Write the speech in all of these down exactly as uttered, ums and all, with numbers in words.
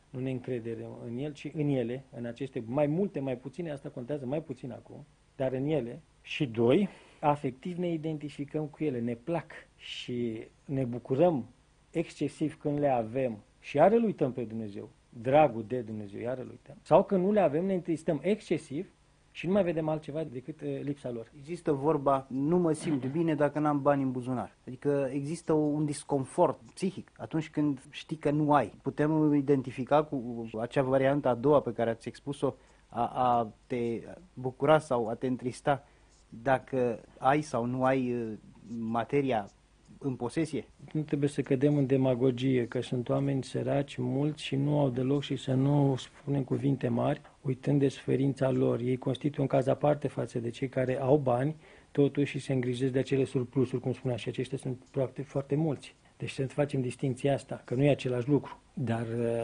nu ne încredem în el, ci în ele, în aceste mai multe, mai puține, asta contează mai puțin acum, dar în ele. Și doi, afectiv ne identificăm cu ele, ne plac și ne bucurăm excesiv când le avem și iar îl uităm pe Dumnezeu, dragul de Dumnezeu, iar îl uităm. Sau când nu le avem, ne întristăm excesiv și nu mai vedem altceva decât lipsa lor. Există vorba, nu mă simt bine dacă n-am bani în buzunar. Adică există un disconfort psihic atunci când știi că nu ai. Putem identifica cu acea variantă a doua pe care ați expus-o, a, a te bucura sau a te întrista dacă ai sau nu ai materia în posesie? Nu trebuie să cădem în demagogie, că sunt oameni săraci, mulți și nu au deloc și să nu spunem cuvinte mari, uitând de suferința lor. Ei constituie un caz aparte față de cei care au bani, totuși și se îngrijesc de acele surplusuri, cum spunea, și aceștia sunt practic foarte mulți. Deci să facem distinția asta, că nu e același lucru. Dar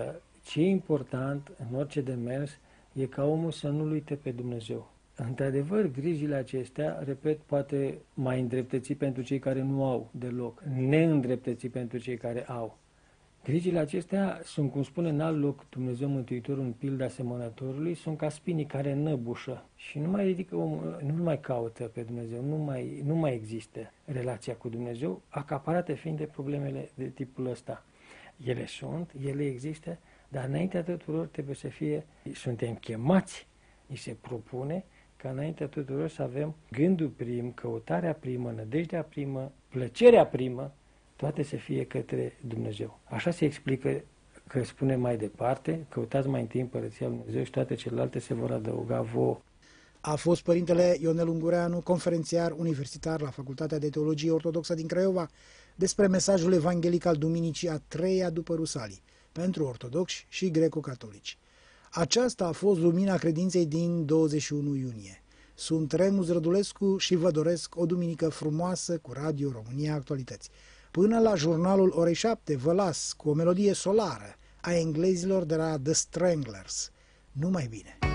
ce e important în orice demers e ca omul să nu-L uite pe Dumnezeu. Într-adevăr, grijile acestea, repet, poate mai îndreptăți pentru cei care nu au deloc, neîndreptăți pentru cei care au. Grijile acestea sunt, cum spune în alt loc Dumnezeu Mântuitorul în pilda semănătorului, sunt ca spinii care năbușă și nu mai ridică omul, nu mai caută pe Dumnezeu, nu mai, nu mai există relația cu Dumnezeu, acaparate fiind de problemele de tipul ăsta. Ele sunt, ele există, dar înaintea tuturor trebuie să fie, suntem chemați, ni se propune ca înaintea tuturor să avem gândul prim, căutarea primă, nădejdea primă, plăcerea primă, toate să fie către Dumnezeu. Așa se explică că spune mai departe, căutați mai întâi Împărăția Lui Dumnezeu și toate celelalte se vor adăuga vouă. A fost părintele Ionel Ungureanu, conferențiar universitar la Facultatea de Teologie Ortodoxă din Craiova, despre mesajul evanghelic al Duminicii a treia după Rusalii, pentru ortodoxi și greco-catolici. Aceasta a fost lumina credinței din douăzeci și unu iunie. Sunt Remus Rădulescu și vă doresc o duminică frumoasă cu Radio România Actualități. Până la jurnalul orei șapte vă las cu o melodie solară a englezilor de la The Stranglers. Numai bine!